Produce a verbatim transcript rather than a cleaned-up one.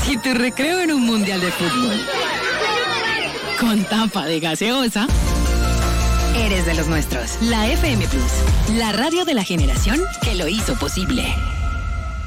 y tu recreo en un mundial de fútbol. Con tapa de gaseosa. Eres de los nuestros. La F M Plus, la radio de la generación que lo hizo posible.